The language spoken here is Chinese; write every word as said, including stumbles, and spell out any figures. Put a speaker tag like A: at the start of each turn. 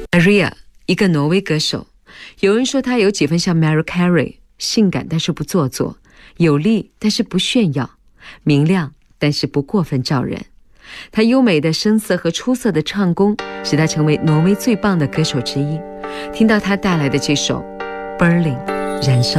A: Maria， 一个挪威歌手，有人说她有几分像 Mariah Carey， 性感但是不做作，有力但是不炫耀，明亮但是不过分照人。她优美的声色和出色的唱功使她成为挪威最棒的歌手之一。听到她带来的这首 Burning 燃烧。